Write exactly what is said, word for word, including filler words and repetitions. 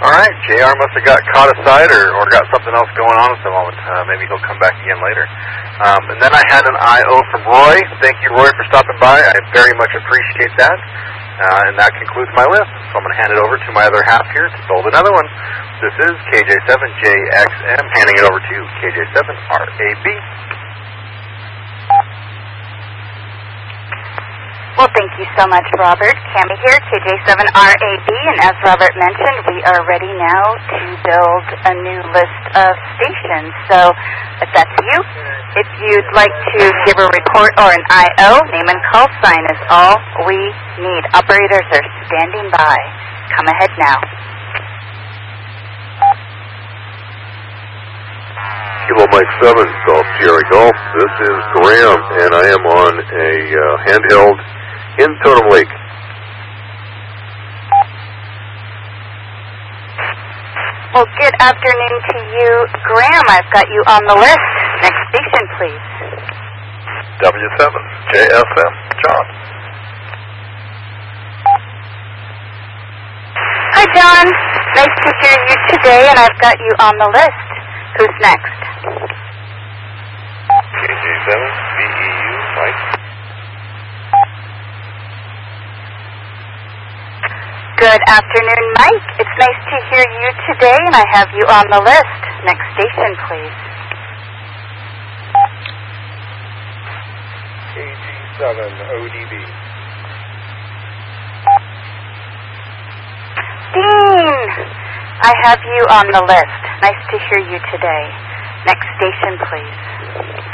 All right, J R must have got caught aside or, or got something else going on at the moment. Uh, maybe he'll come back again later. Um, and then I had an I O from Roy. Thank you, Roy, for stopping by. I very much appreciate that. Uh, and that concludes my list. So I'm going to hand it over to my other half here to build another one. This is K J seven J X M, handing it over to K J seven R A B. Well, thank you so much, Robert. Cammy here, K J seven R A B, and as Robert mentioned, we are ready now to build a new list of stations. So, if that's you, if you'd like to give a report or an I O, name and call sign is all we need. Operators are standing by. Come ahead now. Kilo Mike seven, South Sierra Golf. This is Graham, and I am on a uh, handheld in Totem Lake. Well, good afternoon to you, Graham. I've got you on the list. Next station, please. W seven J S M, John. Hi, John. Nice to hear you today, and I've got you on the list. Who's next? K J seven B E U, Mike. Good afternoon, Mike. It's nice to hear you today, and I have you on the list. Next station, please. K G seven O D B. Dean, I have you on the list. Nice to hear you today. Next station, please.